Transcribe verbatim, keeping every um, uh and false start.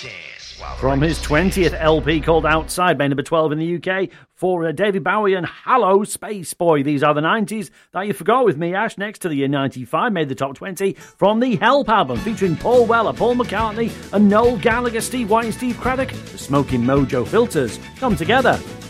From his twentieth L P called Outside, made number twelve in the U K, for uh, David Bowie and Hello Space Boy. These are the nineties that you forgot with me, Ash. Next to the year ninety-five, made the top twenty from the Help album, featuring Paul Weller, Paul McCartney and Noel Gallagher, Steve White and Steve Craddock. The Smoking Mojo Filters come together.